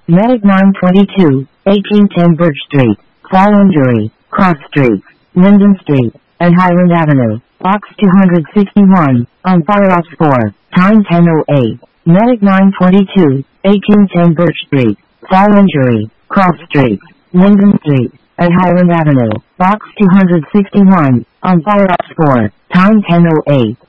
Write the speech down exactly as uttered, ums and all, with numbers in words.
Medic nine twenty-two, eighteen ten Birch Street, Fall Injury, Cross Streets, Linden Street, and Highland Avenue, Box two sixty-one, on fire ops four, time ten oh eight. Medic nine twenty-two, eighteen ten Birch Street, Fall Injury, Cross Streets, Linden Street, and Highland Avenue, Box two sixty-one, on fire ops four, time ten oh eight.